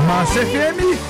Massa FM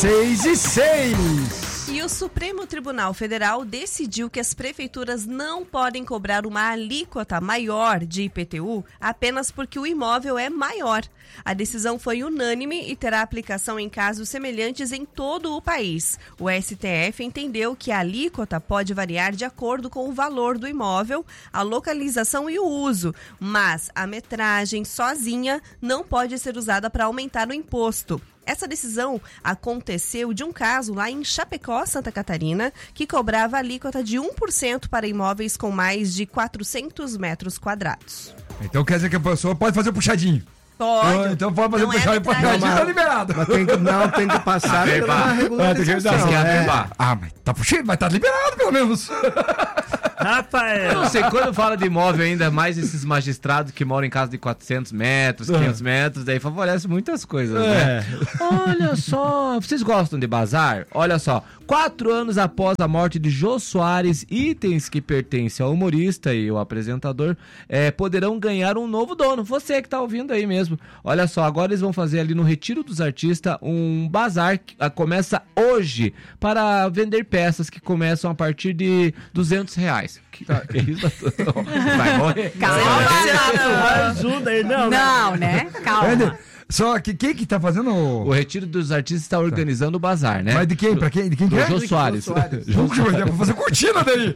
6:06. E o Supremo Tribunal Federal decidiu que as prefeituras não podem cobrar uma alíquota maior de IPTU apenas porque o imóvel é maior. A decisão foi unânime e terá aplicação em casos semelhantes em todo o país. O STF entendeu que a alíquota pode variar de acordo com o valor do imóvel, a localização e o uso, mas a metragem sozinha não pode ser usada para aumentar o imposto. Essa decisão aconteceu de um caso lá em Chapecó, Santa Catarina, que cobrava alíquota de 1% para imóveis com mais de 400 metros quadrados. Então quer dizer que a pessoa pode fazer o puxadinho? Pode. Então pode fazer o puxadinho, tá liberado. Mas tem que passar pela regularização. Mas tá puxando, mas tá liberado pelo menos. Rafael, eu não sei, quando fala de imóvel ainda mais esses magistrados que moram em casa de 400 metros, 500 metros, daí favorece muitas coisas, né? Olha só, vocês gostam de bazar? Olha só, 4 anos após a morte de Jô Soares, itens que pertencem ao humorista e ao apresentador poderão ganhar um novo dono. Você que tá ouvindo aí mesmo. Olha só, agora eles vão fazer ali no Retiro dos Artistas um bazar que começa hoje para vender peças que começam a partir de R$200. Que isso? Vai morrer? Calma, ajuda aí, não. Não, né? Calma. Só que quem que tá fazendo o Retiro dos Artistas está organizando o bazar, né? Mas de quem? Pra quem? De quem que é? Jô Soares. Vou fazer cortina daí.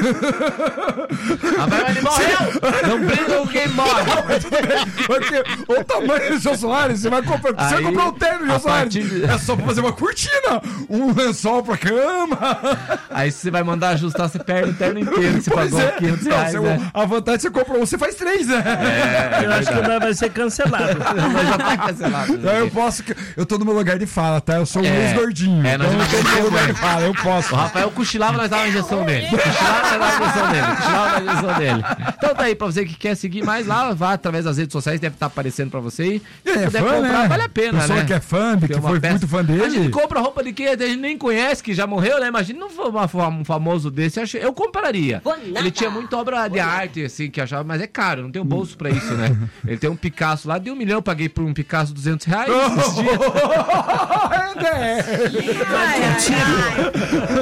Ele morreu! Não brinca com quem morre! Porque o tamanho do Jô Soares, você vai comprar. Você vai comprar um terno do Jô Soares. É só pra fazer uma cortina, um lençol pra cama. Aí você vai mandar ajustar, você perde o terno inteiro. Você pagou R$500. Né? A vantagem é que você compra um, você faz 3, né? Eu acho que vai ser cancelado. Mas já tá cancelado. Então eu tô no meu lugar de fala, tá? Eu sou um ex-gordinho. Nós então eu tô no meu lugar de fala, eu posso. O Rafael cochilava, nós dávamos uma injeção nele. Então tá aí, pra você que quer seguir mais lá, vá através das redes sociais, deve estar aparecendo pra você. E se puder fã, comprar, né? vale a pena, pessoa né? Que é fã, que foi muito fã dele. A gente compra roupa de quem a gente nem conhece, que já morreu, né? Imagina não for um famoso desse, eu compraria. Ele tinha muita obra de arte, assim, que achava, mas é caro, não tem o bolso pra isso, né? Ele tem um Picasso lá, deu 1 milhão, paguei por um Picasso R$200 esses dias.